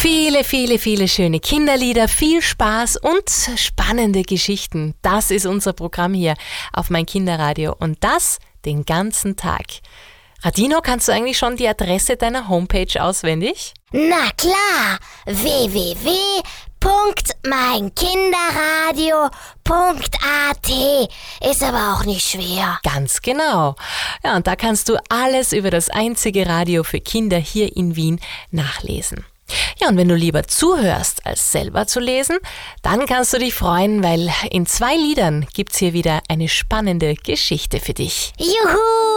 Viele, viele, viele schöne Kinderlieder, viel Spaß und spannende Geschichten. Das ist unser Programm hier auf mein Kinderradio und das den ganzen Tag. Radino, kannst du eigentlich schon die Adresse deiner Homepage auswendig? Na klar, www.meinkinderradio.at ist aber auch nicht schwer. Ganz genau. Ja, und da kannst du alles über das einzige Radio für Kinder hier in Wien nachlesen. Ja, und wenn du lieber zuhörst, als selber zu lesen, dann kannst du dich freuen, weil in 2 Liedern gibt's hier wieder eine spannende Geschichte für dich. Juhu!